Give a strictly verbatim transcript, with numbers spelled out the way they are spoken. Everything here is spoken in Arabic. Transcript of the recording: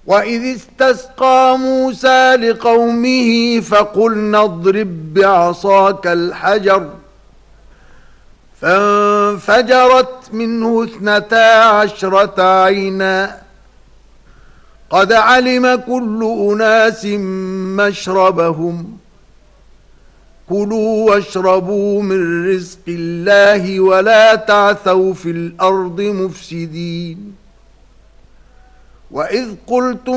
وإذ استسقى موسى لقومه فقلنا اضرب بعصاك الحجر فانفجرت منه اثنتا عشرة عينا قد علم كل أناس مشربهم كلوا واشربوا من رزق الله ولا تعثوا في الأرض مفسدين وإذ قلتم